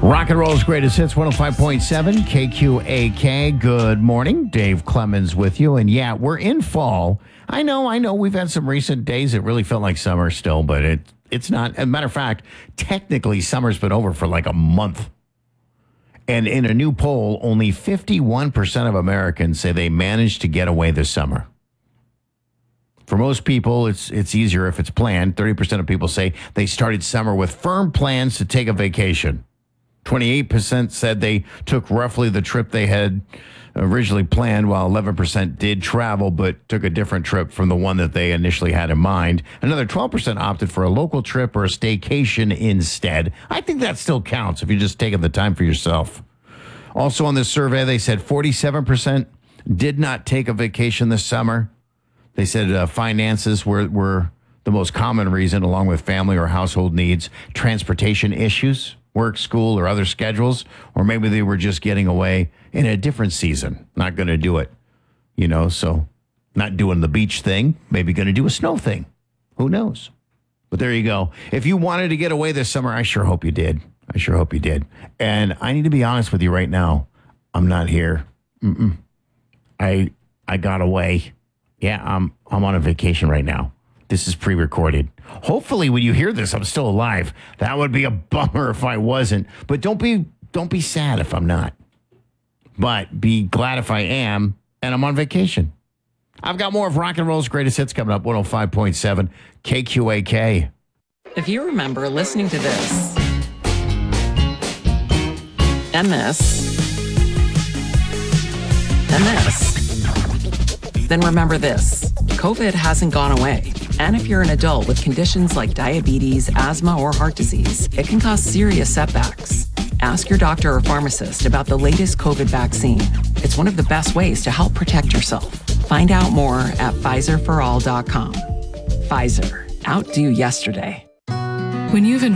Rock and roll's greatest hits, 105.7 KQAK. Good morning. Dave Clemens with you. And yeah, we're in fall. I know. We've had some recent days that really felt like summer still, but it's not. As a matter of fact, technically summer's been over for like a month. And in a new poll, only 51% of Americans say they managed to get away this summer. For most people, it's easier if it's planned. 30% of people say they started summer with firm plans to take a vacation. 28% said they took roughly the trip they had originally planned, while 11% did travel but took a different trip from the one that they initially had in mind. Another 12% opted for a local trip or a staycation instead. I think that still counts if you're just taking the time for yourself. Also on this survey, they said 47% did not take a vacation this summer. They said finances were the most common reason, along with family or household needs, transportation issues, work, school, or other schedules, or maybe they were just getting away in a different season. Not going to do it, so not doing the beach thing, maybe going to do a snow thing. Who knows? But there you go. If you wanted to get away this summer, I sure hope you did. And I need to be honest with you right now. I'm not here. I got away. Yeah, I'm on a vacation right now. This is pre-recorded. Hopefully, when you hear this, I'm still alive. That would be a bummer if I wasn't. But don't be sad if I'm not. But be glad if I am, and I'm on vacation. I've got more of rock and roll's greatest hits coming up. 105.7 KQAK. If you remember listening to this and this and this, then remember this. COVID hasn't gone away. And if you're an adult with conditions like diabetes, asthma, or heart disease, it can cause serious setbacks. Ask your doctor or pharmacist about the latest COVID vaccine. It's one of the best ways to help protect yourself. Find out more at Pfizerforall.com. Pfizer. Outdo yesterday. When you've